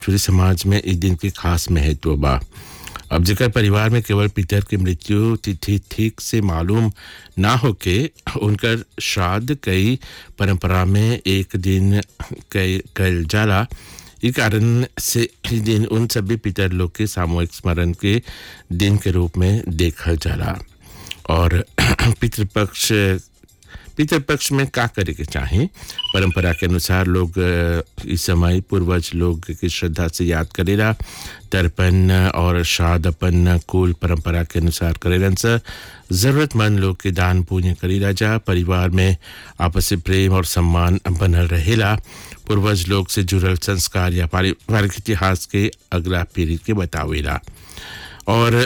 पूरे समाज में इस दिन के खास महत्व बा। अब जेकर परिवार में केवल पितर की मृत्यु तिथि ठीक से मालूम ना होके उनकर श्राद्ध कई परंपरा में एक दिन कल जाला। इस कारण से इस दिन उन सभी पितर लोग के सामूहिक स्मरण के दिन के रूप में देखा जाला। और पितृपक्ष में का करे के चाहे, परंपरा के अनुसार लोग इस समय पूर्वज लोग की श्रद्धा से याद करेला। तर्पण और श्राद्ध अपन कुल परंपरा के अनुसार करेलन से जरूरतमंद लोग के दान पुण्य करेला जा। परिवार में आपसी प्रेम और सम्मान बनल रहेला। पूर्वज लोग से जुड़ल संस्कार या पारिवारिक इतिहास के अगला पीढ़ी के बतावेला। और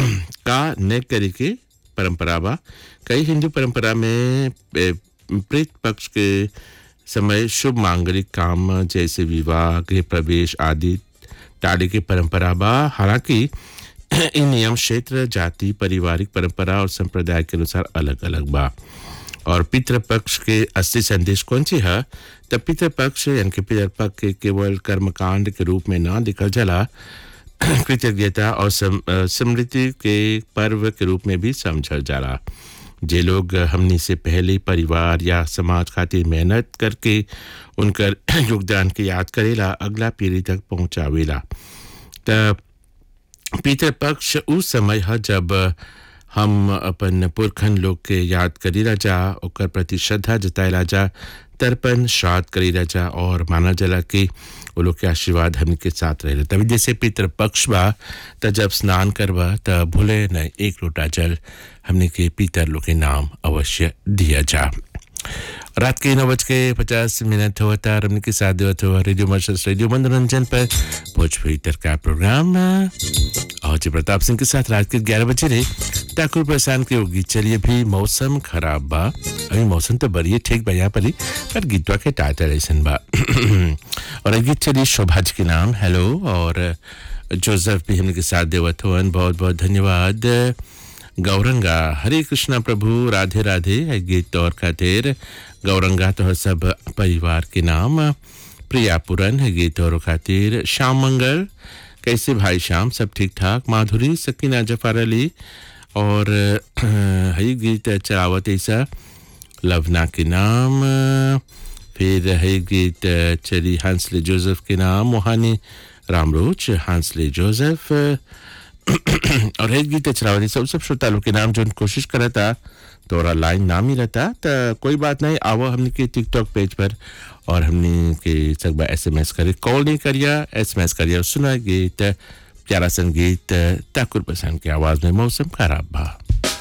का न करे के परंपरा बा। कई हिंदू परंपरा में प्रेत पक्ष के समय शुभ मांगलिक काम जैसे विवाह, गृह प्रवेश आदि टाले की परंपरा बा। हालांकि इन नियम क्षेत्र, जाति, पारिवारिक परंपरा और संप्रदाय के अनुसार अलग अलग बा। और पितृपक्ष के असली संदेश कौन सी है? तब पितृपक्ष यानी कि पितृपक्ष के केवल कर्मकांड के रूप में ना दिखल जाला, कृतज्ञता और समृद्धि के पर्व के रूप में भी समझल जाला। जे लोग हमनी से पहले परिवार या समाज खातिर मेहनत करके उनकर योगदान के याद करेला, अगला पीढ़ी तक पहुंचावेला। त पितृपक्ष उस समय है जब हम अपन पुरखन लोग के याद करेला जा, ओकर प्रति श्रद्धा जताएला जा, तर्पण श्राद्ध करेला जा और माना जाला कि वो लोग के आशीर्वाद हमने के साथ रहे। तभी जैसे पितृपक्ष बा त जब स्नान करबा त भूले न एक लोटा जल हमने के पितर लोग के नाम अवश्य दिया जा। रात के 9:50 होता हमने के साथ देवत हुआ रेडियो मर्शस रेडियो मनोरंजन पर भोजपुरी तड़का प्रोग्राम और जी प्रताप सिंह के साथ रात के 11 बजे रे ठाकुर प्रशांत के होगी। चलिए भी मौसम खराब बा, अभी मौसम तो बढ़िया ठीक बा यहाँ पर गीतवा के टाइटल ऐसन बा। और एक गीत चलिए शोभा जी के नाम हेलो और जोसेफ भी हमने के साथ देवत हुआ, बहुत बहुत धन्यवाद। गौरंगा हरे कृष्णा प्रभु राधे राधे है गीत और खातिर गौरंगा तो सब परिवार के नाम। प्रिया पुरन है गीत और खातिर। श्याम मंगल कैसे भाई श्याम, सब ठीक ठाक। माधुरी सकीना जफर अली और है गीत चलावत ऐसा लवना के नाम। फिर है गीत चली हंसले जोसेफ के नाम, मोहानी रामरोज हंसले जोसेफ और एक गीत चलावती सब श्रोता लोग के नाम जो कोशिश करा था तोरा लाइन नाम ही रहता। तो कोई बात नहीं, आओ हमने के टिकटॉक पेज पर और हमने के सब SMS करे, कॉल नहीं करिया, SMS करिया। सुना गीत प्यारा संगीत ठाकुर प्रसाद की आवाज में मौसम खराब बा।